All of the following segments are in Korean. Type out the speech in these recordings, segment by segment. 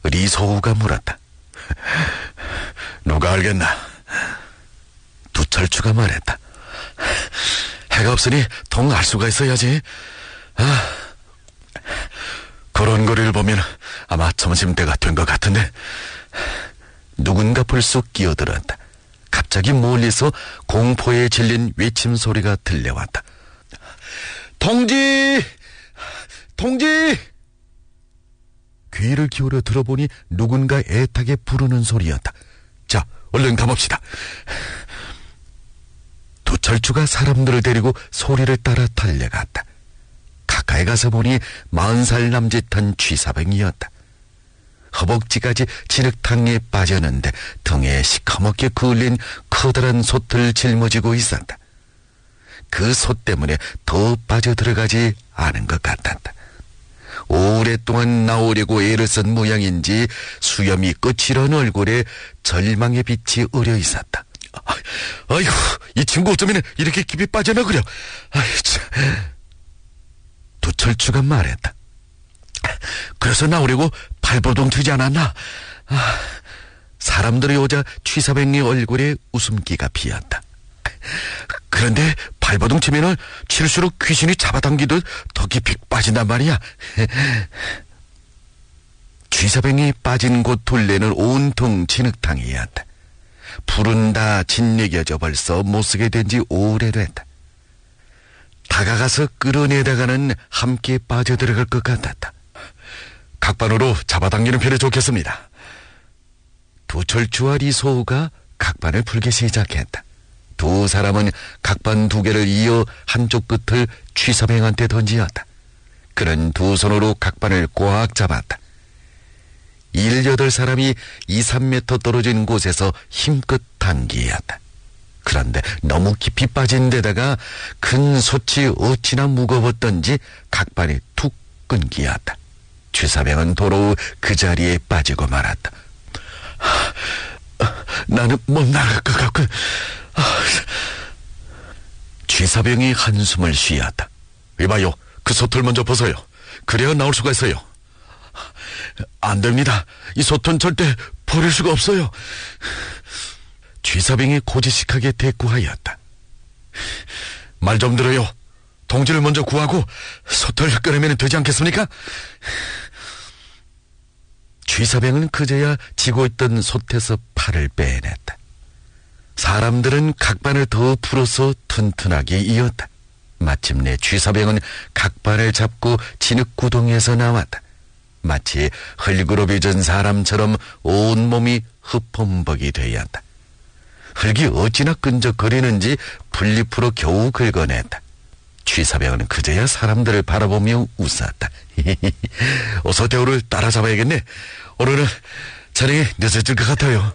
리소우가 물었다. 누가 알겠나? 두철추가 말했다. 해가 없으니 통 알 수가 있어야지. 걸음걸이를 보면 아마 점심때가 된 것 같은데. 누군가 불쑥 끼어들었다. 갑자기 멀리서 공포에 질린 외침 소리가 들려왔다. 동지! 동지! 귀를 기울여 들어보니 누군가 애타게 부르는 소리였다. 자, 얼른 가봅시다. 두철추가 사람들을 데리고 소리를 따라 달려갔다. 가까이 가서 보니 40살 남짓한 쥐사병이었다. 허벅지까지 진흙탕에 빠졌는데 등에 시커멓게 그을린 커다란 솥을 짊어지고 있었다. 그 솥 때문에 더 빠져들어가지 않은 것 같았다. 오랫동안 나오려고 애를 쓴 모양인지 수염이 끝이런 얼굴에 절망의 빛이 어려 있었다. 아이고, 이 친구 어쩌면 이렇게 깊이 빠져나 그려. 두철추가 말했다. 그래서 나오려고 발버둥 치지 않았나? 사람들이 오자 취사병의 얼굴에 웃음기가 피었다. 그런데 발버둥 치면은 칠수록 귀신이 잡아당기듯 더 깊이 빠진단 말이야. 취사병이 빠진 곳 둘레는 온통 진흙탕이었다. 불은 다 짓이겨져 벌써 못쓰게 된 지 오래됐다. 다가가서 끌어내다가는 함께 빠져들어갈 것 같았다. 각반으로 잡아당기는 편이 좋겠습니다. 두철추와 리소우가 각반을 풀기 시작했다. 두 사람은 각반 2개를 이어 한쪽 끝을 취사병한테 던지었다. 그는 두 손으로 각반을 꽉 잡았다. 7-8사람이 2-3m 떨어진 곳에서 힘껏 당기었다. 그런데 너무 깊이 빠진 데다가 큰 솥이 어찌나 무거웠던지 각반이 툭 끊기었다. 취사병은 도로 그 자리에 빠지고 말았다. 나는 못 나갈 것 같군. 취사병이 한숨을 쉬었다. 이봐요, 그 솥을 먼저 벗어요. 그래야 나올 수가 있어요. 안 됩니다. 이 솥은 절대 버릴 수가 없어요. 취사병이 고지식하게 대꾸하였다. 말 좀 들어요. 동지를 먼저 구하고 솥을 꺼내면 되지 않겠습니까? 취사병은 그제야 지고 있던 솥에서 팔을 빼냈다. 사람들은 각반을 더 풀어서 튼튼하게 이었다. 마침내 취사병은 각반을 잡고 진흙구덩이에서 나왔다. 마치 흙으로 빚은 사람처럼 온몸이 흡범벅이 되었다. 흙이 어찌나 끈적거리는지 풀잎으로 겨우 긁어냈다. 취사병은 그제야 사람들을 바라보며 웃었다. 어서 대우를 따라잡아야겠네. 오늘은 촬영이 늦어질 것 같아요.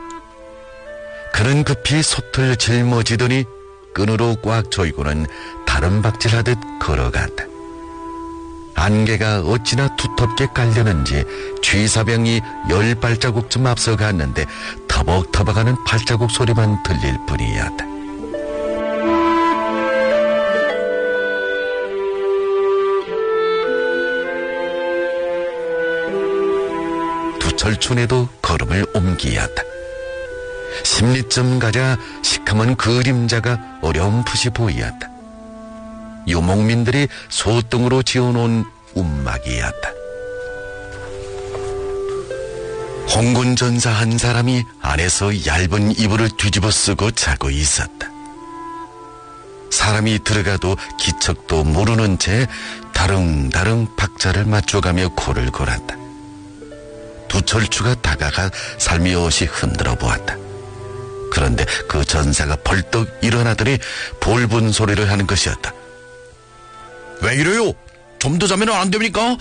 그는 급히 솥을 짊어지더니 끈으로 꽉 조이고는 다른 박질하듯 걸어갔다. 안개가 어찌나 두텁게 깔렸는지 취사병이 10발자국쯤 앞서갔는데 터벅터벅하는 발자국 소리만 들릴 뿐이었다. 두철춘에도 걸음을 옮기었다. 10리쯤 가자 시커먼 그림자가 어렴풋이 보이었다. 유목민들이 소등으로 지어놓은 움막이었다. 홍군 전사 한 사람이 안에서 얇은 이불을 뒤집어 쓰고 자고 있었다. 사람이 들어가도 기척도 모르는 채 다릉다릉 박자를 맞춰가며 코를 골았다. 두철추가 다가가 살며시 흔들어 보았다. 그런데 그 전사가 벌떡 일어나더니 볼분 소리를 하는 것이었다. 왜 이래요? 좀 더 자면 안 됩니까?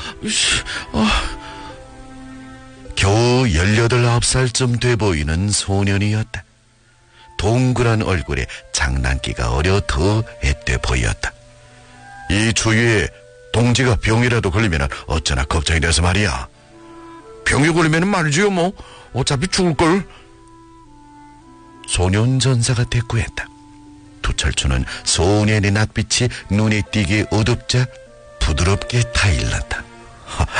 겨우 18-19살쯤 돼 보이는 소년이었다. 동그란 얼굴에 장난기가 어려 더 앳돼 보였다. 이 주위에 동지가 병이라도 걸리면 어쩌나 걱정이 돼서 말이야. 병이 걸리면 말이지요 뭐. 어차피 죽을걸. 소년 전사가 대꾸했다. 두철추는 소년의 낯빛이 눈에 띄게 어둡자 부드럽게 타일렀다.